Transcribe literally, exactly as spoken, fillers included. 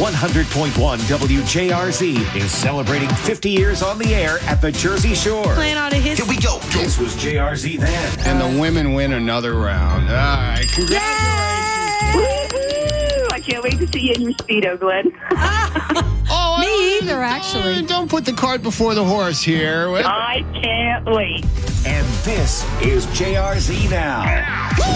one hundred point one W J R Z is celebrating fifty years on the air at the Jersey Shore. Playing all the hits. Here we go. This was J R Z then. And the women win another round. All right. Congratulations. Woo-hoo! I can't wait to see you in your Speedo, Glenn. Oh, Me either, actually. Don't put the cart before the horse here. I can't wait. And this is J R Z Now.